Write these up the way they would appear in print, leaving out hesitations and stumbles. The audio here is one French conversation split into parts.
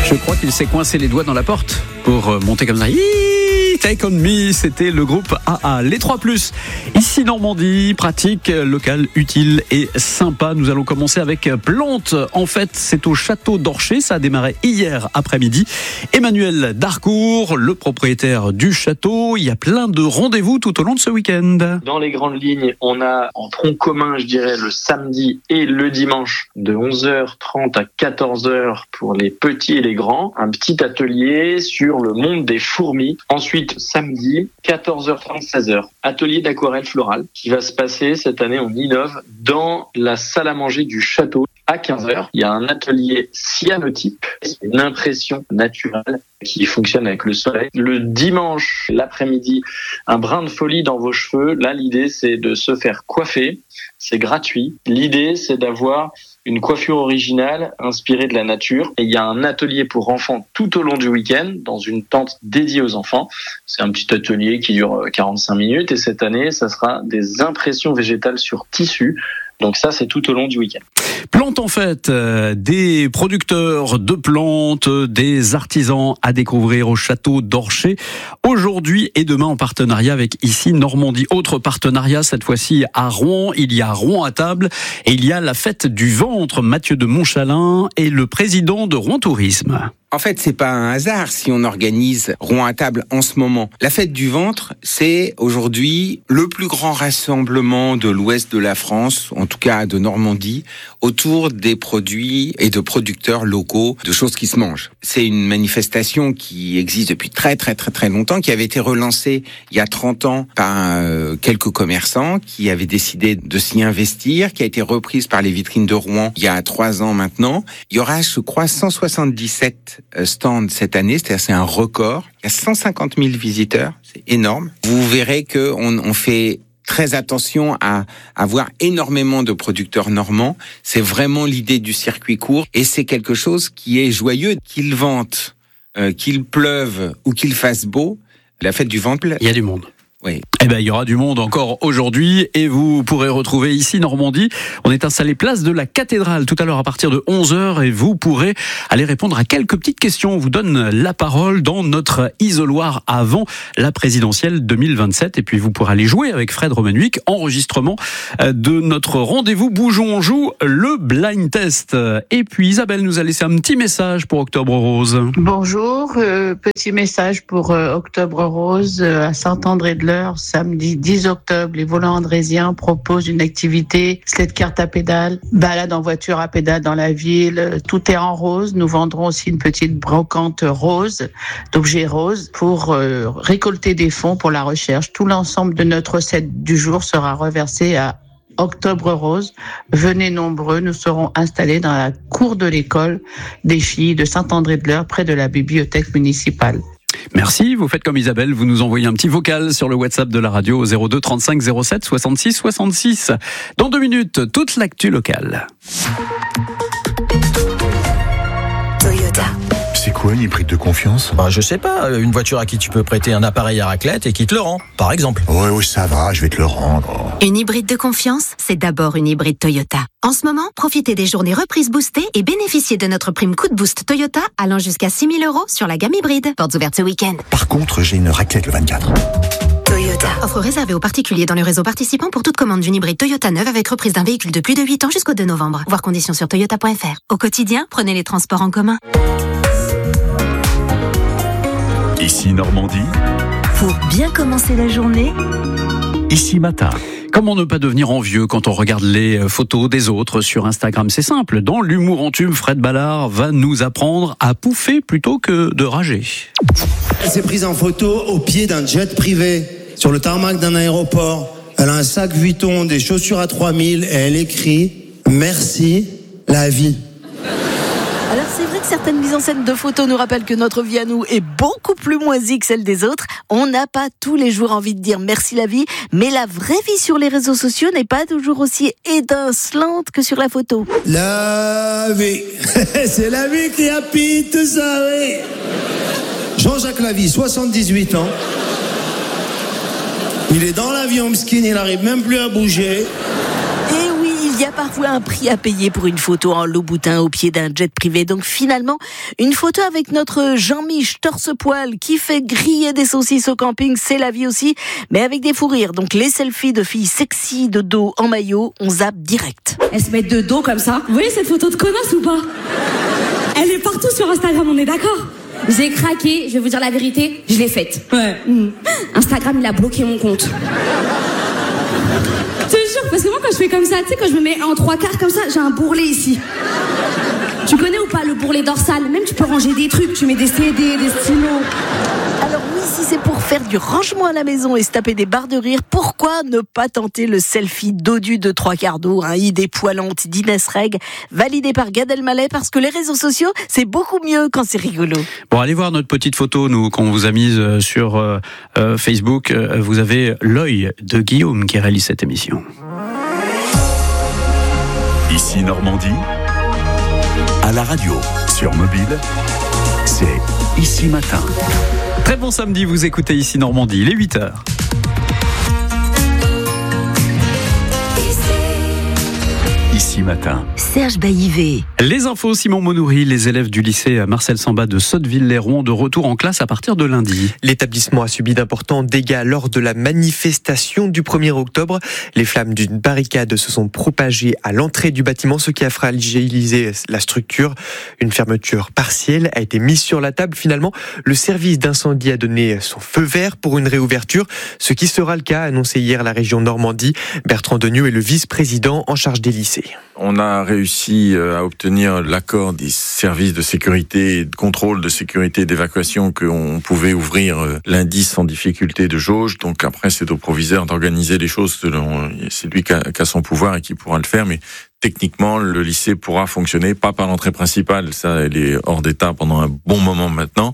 Je crois qu'il s'est coincé les doigts dans la porte pour monter comme ça. Take on me, c'était le groupe AA. Les 3+, ici Normandie, pratique, locale, utile et sympa. Nous allons commencer avec Plantes. En fait, c'est au château d'Orcher. Ça a démarré hier après-midi. Emmanuel Darcourt, le propriétaire du château. Il y a plein de rendez-vous tout au long de ce week-end. Dans les grandes lignes, on a en tronc commun, je dirais, le samedi et le dimanche de 11h30 à 14h pour les petits et les grands. Un petit atelier sur le monde des fourmis. Ensuite, samedi, 14h30, 16h, atelier d'aquarelle florale qui va se passer cette année, on innove, dans la salle à manger du château. À 15h, il y a un atelier cyanotype, une impression naturelle qui fonctionne avec le soleil. Le dimanche, l'après-midi, un brin de folie dans vos cheveux. Là, l'idée, c'est de se faire coiffer. C'est gratuit. L'idée, c'est d'avoir une coiffure originale inspirée de la nature. Et il y a un atelier pour enfants tout au long du week-end dans une tente dédiée aux enfants. C'est un petit atelier qui dure 45 minutes. Et cette année, ça sera des impressions végétales sur tissu. Donc ça, c'est tout au long du week-end. Plantes en fait, des producteurs de plantes, des artisans à découvrir au château d'Orcher aujourd'hui et demain en partenariat avec ici Normandie. Autre partenariat cette fois-ci à Rouen, il y a Rouen à table et il y a la fête du ventre. Mathieu de Montchalin est le président de Rouen Tourisme. En fait, c'est pas un hasard si on organise Rouen à table en ce moment. La fête du ventre, c'est aujourd'hui le plus grand rassemblement de l'ouest de la France, en tout cas de Normandie, autour des produits et de producteurs locaux, de choses qui se mangent. C'est une manifestation qui existe depuis très longtemps, qui avait été relancée il y a 30 ans par quelques commerçants qui avaient décidé de s'y investir, qui a été reprise par les vitrines de Rouen il y a 3 ans maintenant. Il y aura, je crois, 177 stands cette année, c'est-à-dire c'est un record. Il y a 150 000 visiteurs, c'est énorme. Vous verrez qu'on fait très attention à avoir énormément de producteurs normands. C'est vraiment l'idée du circuit court et c'est quelque chose qui est joyeux. Qu'il vente, qu'il pleuve ou qu'il fasse beau, la fête du ventre... Il y a du monde. Oui. Eh ben, il y aura du monde encore aujourd'hui et vous pourrez retrouver ici Normandie. On est installé place de la cathédrale tout à l'heure à partir de 11h et vous pourrez aller répondre à quelques petites questions. On vous donne la parole dans notre isoloir avant la présidentielle 2027 et puis vous pourrez aller jouer avec Fred Romanuic, enregistrement de notre rendez-vous Bougeons, on joue le blind test. Et puis Isabelle nous a laissé un petit message pour Octobre Rose. Bonjour, petit message pour Octobre Rose à Saint-André-de-l'Eure. Samedi 10 octobre, les volants andrésiens proposent une activité sled carte à pédale, balade en voiture à pédale dans la ville. Tout est en rose. Nous vendrons aussi une petite brocante rose, d'objets roses, pour récolter des fonds pour la recherche. Tout l'ensemble de notre recette du jour sera reversé à Octobre Rose. Venez nombreux, nous serons installés dans la cour de l'école des filles de Saint-André-de-l'Eure, près de la bibliothèque municipale. Merci, vous faites comme Isabelle, vous nous envoyez un petit vocal sur le WhatsApp de la radio au 02 35 07 66 66. Dans 2 minutes, toute l'actu locale. Toyota. C'est quoi une hybride de confiance ? Je sais pas, une voiture à qui tu peux prêter un appareil à raclette et qui te le rend, par exemple. Ouais, ça va, je vais te le rendre. Une hybride de confiance, c'est d'abord une hybride Toyota. En ce moment, profitez des journées reprises boostées et bénéficiez de notre prime coup de boost Toyota allant jusqu'à 6 000 € sur la gamme hybride. Portes ouvertes ce week-end. Par contre, j'ai une raclette le 24. Toyota. Offre réservée aux particuliers dans le réseau participant pour toute commande d'une hybride Toyota neuve avec reprise d'un véhicule de plus de 8 ans jusqu'au 2 novembre. Voir conditions sur toyota.fr. Au quotidien, prenez les transports en commun. Ici Normandie. Pour bien commencer la journée, Ici Matin. Comment ne pas devenir envieux quand on regarde les photos des autres sur Instagram ? C'est simple, dans l'humour en tube, Fred Ballard va nous apprendre à pouffer plutôt que de rager. Elle s'est prise en photo au pied d'un jet privé, sur le tarmac d'un aéroport. Elle a un sac Vuitton, des chaussures à 3000 et elle écrit « Merci, la vie ». alors c'est vrai que certaines mises en scène de photos nous rappellent que notre vie à nous est beaucoup plus moisie que celle des autres. On n'a pas tous les jours envie de dire merci la vie, mais la vraie vie sur les réseaux sociaux n'est pas toujours aussi étincelante que sur la photo. La vie, c'est la vie qui habite tout ça, oui. Jean-Jacques Lavie, 78 ans. Il est dans l'avion, Mskin, il n'arrive même plus à bouger. Et oui, il y a parfois un prix à payer pour une photo en Louboutin au pied d'un jet privé. Donc finalement, une photo avec notre Jean-Mich torse-poil qui fait griller des saucisses au camping, c'est la vie aussi, mais avec des fous rires. Donc les selfies de filles sexy de dos en maillot, on zappe direct. Elles se mettent de dos comme ça. Vous voyez cette photo de connasse ou pas? Elle est partout sur Instagram, on est d'accord? J'ai craqué, je vais vous dire la vérité, je l'ai faite. Ouais. Instagram, il a bloqué mon compte. Je te jure, parce que moi quand je fais comme ça, tu sais, quand je me mets en 3/4 comme ça, j'ai un bourrelet ici. Tu connais ou pas le bourrelet dorsal? Même tu peux ranger des trucs, tu mets des CD, des stylos. Alors oui, si c'est pour faire du rangement à la maison et se taper des barres de rire, pourquoi ne pas tenter le selfie dodu de 3/4 d'eau, idée poilante d'Inès Reg, validée par Gad Elmaleh, parce que les réseaux sociaux, c'est beaucoup mieux quand c'est rigolo. Bon, allez voir notre petite photo, nous, qu'on vous a mise sur Facebook. Vous avez l'œil de Guillaume qui réalise cette émission. Ici Normandie, à la radio, sur mobile, c'est Ici Matin. Très bon samedi, vous écoutez Ici Normandie, il est 8h. Ici Matin. Serge Baillivet. Les infos, Simon Monoury, les élèves du lycée Marcel Samba de Sotteville-les-Rouen de retour en classe à partir de lundi. L'établissement a subi d'importants dégâts lors de la manifestation du 1er octobre. Les flammes d'une barricade se sont propagées à l'entrée du bâtiment, ce qui a fragilisé la structure. Une fermeture partielle a été mise sur la table. Finalement, le service d'incendie a donné son feu vert pour une réouverture, ce qui sera le cas, a annoncé hier la région Normandie. Bertrand Denieux est le vice-président en charge des lycées. On a réussi à obtenir l'accord des services de sécurité et de contrôle de sécurité et d'évacuation qu'on pouvait ouvrir lundi sans difficulté de jauge. Donc après, c'est au proviseur d'organiser les choses selon, c'est lui qui a son pouvoir et qui pourra le faire, mais techniquement, le lycée pourra fonctionner, pas par l'entrée principale, ça, elle est hors d'état pendant un bon moment maintenant,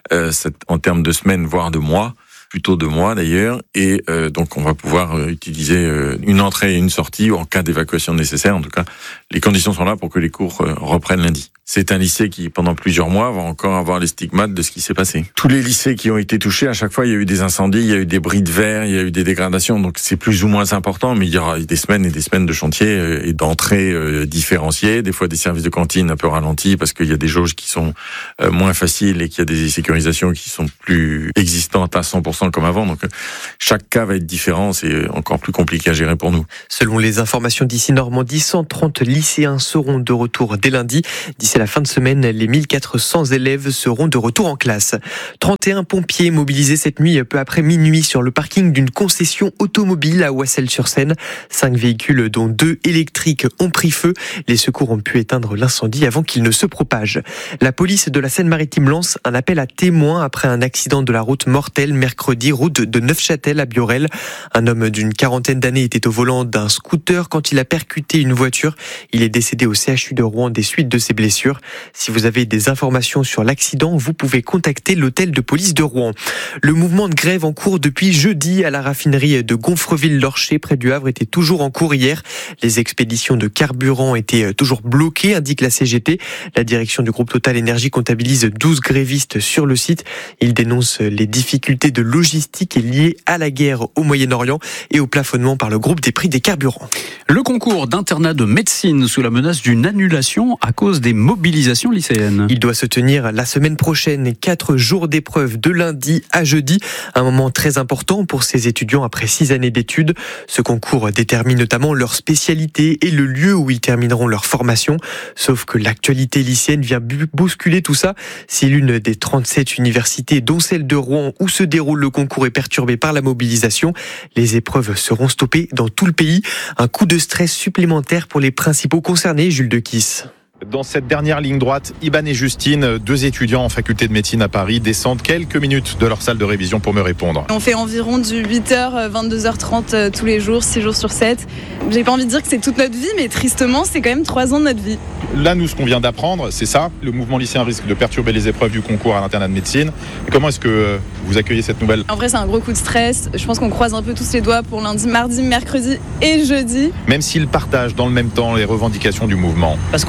en termes de semaines, voire de mois. Plutôt 2 mois d'ailleurs, et donc on va pouvoir utiliser une entrée et une sortie en cas d'évacuation nécessaire. En tout cas, les conditions sont là pour que les cours reprennent lundi. C'est un lycée qui, pendant plusieurs mois, va encore avoir les stigmates de ce qui s'est passé. Tous les lycées qui ont été touchés, à chaque fois, il y a eu des incendies, il y a eu des bris de verre, il y a eu des dégradations, donc c'est plus ou moins important, mais il y aura des semaines et des semaines de chantier et d'entrées différenciées, des fois des services de cantine un peu ralentis parce qu'il y a des jauges qui sont moins faciles et qu'il y a des sécurisations qui sont plus existantes à 100% comme avant, donc chaque cas va être différent, c'est encore plus compliqué à gérer pour nous. Selon les informations d'Ici Normandie, 130 lycéens seront de retour dès lundi. D'ici la fin de semaine, les 1400 élèves seront de retour en classe. 31 pompiers mobilisés cette nuit peu après minuit sur le parking d'une concession automobile à Oissel-sur-Seine. 5 véhicules, dont 2 électriques, ont pris feu. Les secours ont pu éteindre l'incendie avant qu'il ne se propage. La police de la Seine-Maritime lance un appel à témoins après un accident de la route mortel mercredi, route de Neufchâtel à Biorel. Un homme d'une quarantaine d'années était au volant d'un scooter quand il a percuté une voiture. Il est décédé au CHU de Rouen des suites de ses blessures. Si vous avez des informations sur l'accident, vous pouvez contacter l'hôtel de police de Rouen. Le mouvement de grève en cours depuis jeudi à la raffinerie de Gonfreville-Lorcher près du Havre était toujours en cours hier. Les expéditions de carburant étaient toujours bloquées, indique la CGT. La direction du groupe Total Énergie comptabilise 12 grévistes sur le site. Ils dénoncent les difficultés de logistique liées à la guerre au Moyen-Orient et au plafonnement par le groupe des prix des carburants. Le concours d'internat de médecine sous la menace d'une annulation à cause des mobilisations lycéennes. Il doit se tenir la semaine prochaine, 4 jours d'épreuves de lundi à jeudi. Un moment très important pour ces étudiants après 6 années d'études. Ce concours détermine notamment leur spécialité et le lieu où ils termineront leur formation. Sauf que l'actualité lycéenne vient bousculer tout ça. Si l'une des 37 universités, dont celle de Rouen, où se déroule le concours, est perturbée par la mobilisation, les épreuves seront stoppées dans tout le pays. Un coup de stress supplémentaire pour les principaux concernés, Jules Dequisse. Dans cette dernière ligne droite, Iban et Justine, 2 étudiants en faculté de médecine à Paris, descendent quelques minutes de leur salle de révision pour me répondre. On fait environ du 8h, 22h30 tous les jours, 6 jours sur 7. J'ai pas envie de dire que c'est toute notre vie, mais tristement, c'est quand même 3 ans de notre vie. Là, nous, ce qu'on vient d'apprendre, c'est ça. Le mouvement lycéen risque de perturber les épreuves du concours à l'internat de médecine. Comment est-ce que vous accueillez cette nouvelle ? En vrai, c'est un gros coup de stress. Je pense qu'on croise un peu tous les doigts pour lundi, mardi, mercredi et jeudi. Même s'ils partagent dans le même temps les revendications du mouvement. Parce qu'on est aussi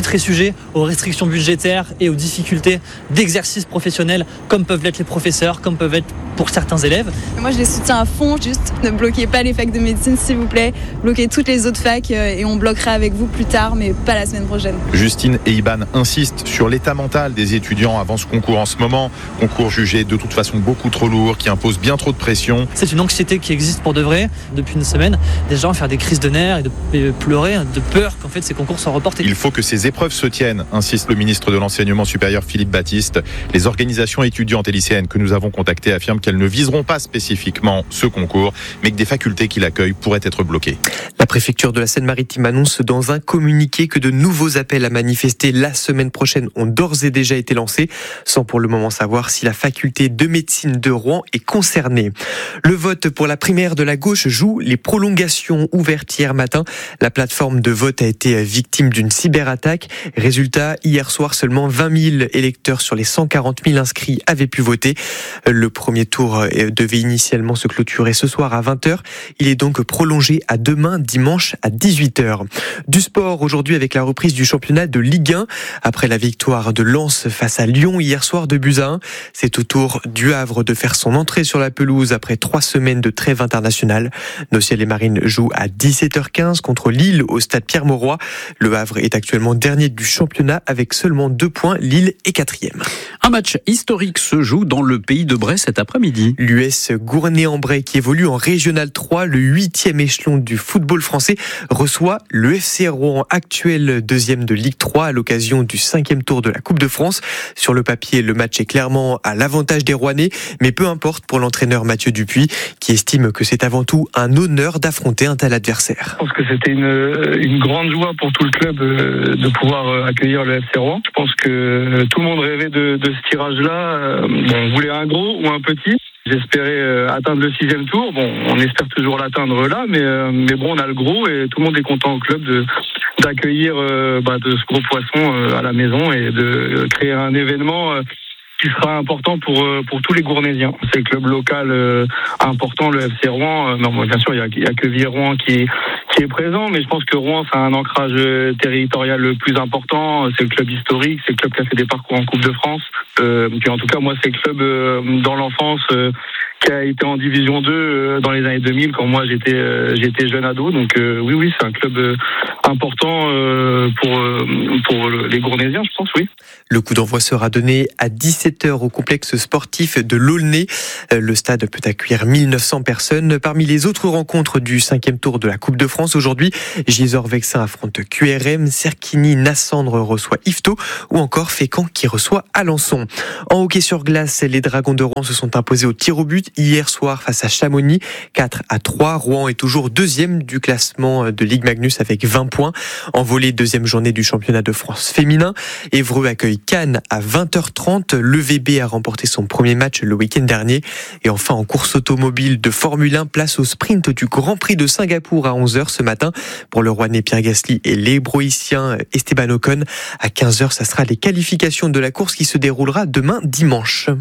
très sujet aux restrictions budgétaires et aux difficultés d'exercice professionnel, comme peuvent l'être les professeurs, comme peuvent être pour certains élèves. Moi, je les soutiens à fond. Juste ne bloquez pas les facs de médecine, s'il vous plaît. Bloquez toutes les autres facs et on bloquera avec vous plus tard, mais pas la semaine prochaine. Justine et Iban insistent sur l'état mental des étudiants avant ce concours en ce moment. Concours jugé de toute façon beaucoup trop lourd, qui impose bien trop de pression. C'est une anxiété qui existe pour de vrai. Depuis une semaine, des gens faire des crises de nerfs et de pleurer, de peur qu'en fait ces concours soient reportés. Il faut que ces épreuves se tiennent, insiste le ministre de l'Enseignement supérieur Philippe Baptiste. Les organisations étudiantes et lycéennes que nous avons contactées affirment qu'elles ne viseront pas spécifiquement ce concours, mais que des facultés qui l'accueillent pourraient être bloquées. La préfecture de la Seine-Maritime annonce dans un communiqué que de nouveaux appels à manifester la semaine prochaine ont d'ores et déjà été lancés, sans pour le moment savoir si la faculté de médecine de Rouen est concernée. Le vote pour la primaire de la gauche joue les prolongations ouvertes hier matin. La plateforme de vote a été victime d'une cyberattaque. Résultat, hier soir, seulement 20 000 électeurs sur les 140 000 inscrits avaient pu voter. Le premier tour devait initialement se clôturer ce soir à 20h. Il est donc prolongé à demain, dimanche à 18h. Du sport aujourd'hui avec la reprise du championnat de Ligue 1. Après la victoire de Lens face à Lyon hier soir 2-1, c'est au tour du Havre de faire son entrée sur la pelouse après 3 semaines de trêve internationale. Nos Ciels et Marines jouent à 17h15 contre Lille au stade Pierre-Mauroy. Le Havre est actuellement dernier du championnat avec seulement 2 points. Lille est 4e. Un match historique se joue dans le pays de Bray cet après-midi. L'US Gournay-en-Bray, qui évolue en Régional 3, le 8e échelon du football français, reçoit le FC Rouen, actuel 2e de Ligue 3, à l'occasion du 5e tour de la Coupe de France. Sur le papier, le match est clairement à l'avantage des Rouennais, mais peu importe pour l'entraîneur Mathieu Dupuis, qui estime que c'est avant tout un honneur d'affronter un tel adversaire. Je pense que c'était une grande joie pour tout le club de pouvoir accueillir le FC Rouen. Je pense que tout le monde rêvait de ce tirage-là. On voulait un gros ou un petit. J'espérais atteindre le 6e tour. Bon, on espère toujours l'atteindre là, mais bon, on a le gros et tout le monde est content au club d'accueillir de ce gros poisson à la maison et de créer un événement qui sera important pour tous les Gournaisiens. C'est le club local important, le FC Rouen. Non, bien sûr, il y a que Vieux-Rouen qui est présent, mais je pense que Rouen, c'est un ancrage territorial le plus important. C'est le club historique, c'est le club qui a fait des parcours en Coupe de France. Puis en tout cas, moi, c'est le club dans l'enfance qui a été en Division 2 dans les années 2000 quand moi j'étais jeune ado. Donc oui, c'est un club important pour les Gournaisiens, je pense, oui. Le coup d'envoi sera donné à 17h au complexe sportif de l'Aulnay. Le stade peut accueillir 1900 personnes. Parmi les autres rencontres du 5e tour de la Coupe de France aujourd'hui, Gisors-Vexin affronte QRM, Serquigny-Nassandre reçoit Yvetot ou encore Fécamp qui reçoit Alençon. En hockey sur glace, les Dragons de Rouen se sont imposés au tir au but hier soir face à Chamonix, 4-3. Rouen est toujours 2e du classement de Ligue Magnus avec 20 points. En volley, 2e journée du championnat de France féminin. Évreux accueille Cannes à 20h30. L'EVB a remporté son premier match le week-end dernier. Et enfin, en course automobile de Formule 1, place au sprint du Grand Prix de Singapour à 11h ce matin. Pour le Rouennais Pierre Gasly et l'Hébroïcien Esteban Ocon. À 15h, ça sera les qualifications de la course qui se déroulera demain dimanche.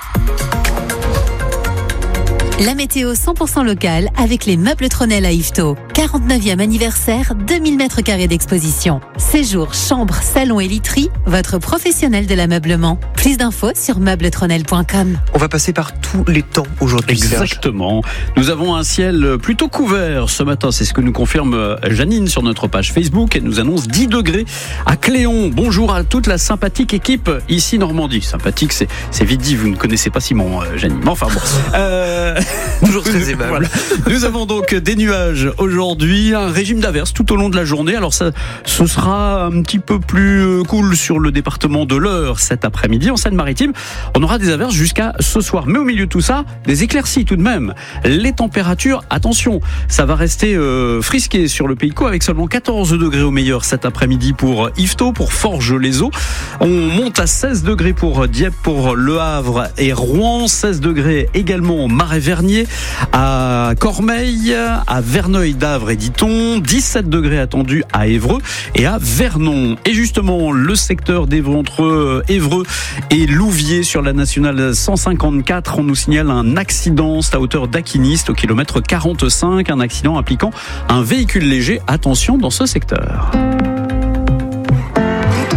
La météo 100% locale avec les meubles Tronel à Yvetot. 49e anniversaire, 2000 m² d'exposition. Séjour, chambre, salon et literie, votre professionnel de l'ameublement. Plus d'infos sur meubletronel.com. On va passer par tous les temps aujourd'hui. Exactement. Nous avons un ciel plutôt couvert ce matin. C'est ce que nous confirme Janine sur notre page Facebook. Elle nous annonce 10 degrés à Cléon. Bonjour à toute la sympathique équipe ici Normandie. Sympathique, c'est vite dit. Vous ne connaissez pas Simon, Janine. Mais enfin bon. Toujours très aimable. Voilà. Nous avons donc des nuages aujourd'hui, un régime d'averses tout au long de la journée. Alors ce sera un petit peu plus cool sur le département de l'Eure cet après-midi. En Seine-Maritime, on aura des averses jusqu'à ce soir. Mais au milieu de tout ça, des éclaircies tout de même. Les températures, attention, ça va rester frisqué sur le Pays de Caux avec seulement 14 degrés au meilleur cet après-midi pour Yvetot, pour Forges-les-Eaux. On monte à 16 degrés pour Dieppe, pour Le Havre et Rouen. 16 degrés également au Marais-Vernier, à Cormeilles, à Verneuil d'Avre et d'Iton, 17 degrés attendus à Évreux et à Vernon. Et justement, le secteur d'Évreux, entre Évreux et Louviers sur la nationale 154, on nous signale un accident à hauteur d'Aquiniste au kilomètre 45, un accident impliquant un véhicule léger. Attention dans ce secteur.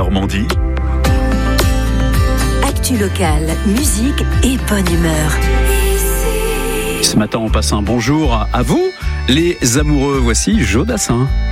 Normandie. Actu locale, musique et bonne humeur. Ce matin, on passe un bonjour à vous, les amoureux. Voici Joe Dassin.